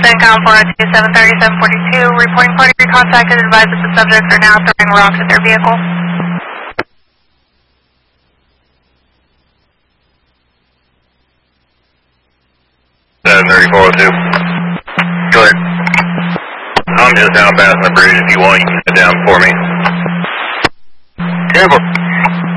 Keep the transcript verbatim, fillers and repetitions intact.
CENTCOM four oh two, seven thirty-seven forty-two, reporting party recontacted, advised that the subjects are now throwing rocks at their vehicle. seven thirty-four oh two. Go ahead. I'm just down passing the bridge. If you want, you can sit down for me. Careful.